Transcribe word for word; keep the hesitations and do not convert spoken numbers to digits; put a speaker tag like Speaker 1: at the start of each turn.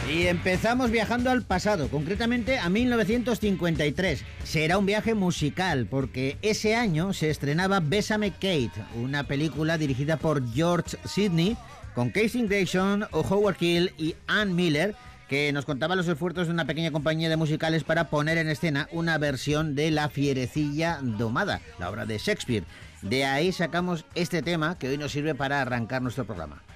Speaker 1: Y empezamos viajando al pasado, concretamente a mil novecientos cincuenta y tres. Será un viaje musical, porque ese año se estrenaba Bésame Kate, una película dirigida por George Sidney, con Casey Grayson, Howard Keel y Ann Miller, que nos contaba los esfuerzos de una pequeña compañía de musicales para poner en escena una versión de La Fierecilla Domada, la obra de Shakespeare. De ahí sacamos este tema que hoy nos sirve para arrancar nuestro programa.